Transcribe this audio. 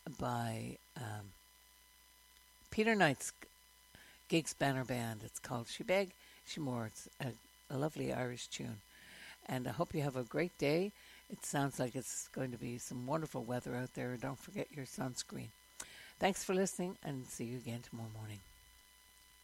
by Peter Knight's Gigs Banner Band. It's called She Beg, She More. It's a lovely Irish tune. And I hope you have a great day. It sounds like it's going to be some wonderful weather out there. Don't forget your sunscreen. Thanks for listening, and see you again tomorrow morning.